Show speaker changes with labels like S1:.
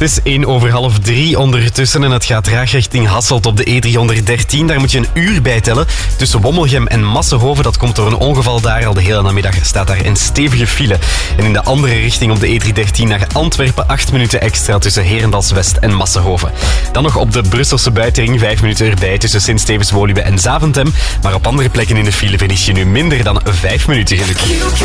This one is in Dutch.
S1: Het is 2:01 ondertussen en het gaat traag richting Hasselt op de E313. Daar moet je een uur bij tellen. Tussen Wommelgem en Massenhoven, dat komt door een ongeval daar. Al de hele namiddag staat daar een stevige file. En in de andere richting op de E313 naar Antwerpen 8 minuten extra tussen Herendals-West en Massenhoven. Dan nog op de Brusselse buitenring 5 minuten erbij tussen Sint-Stevens-Woluwe en Zaventem. Maar op andere plekken in de file verlies je nu minder dan 5 minuten gelukkig.